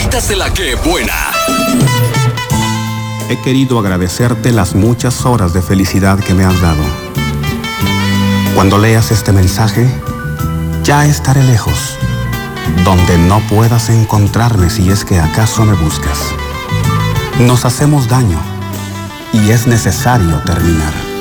Rolitas de la que buena. He querido agradecerte las muchas horas de felicidad que me has dado. Cuando leas este mensaje, ya estaré lejos, donde no puedas encontrarme si es que acaso me buscas. Nos hacemos daño y es necesario terminar.